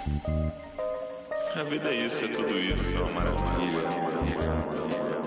A vida é isso, é tudo isso, é uma maravilha, é uma maravilha.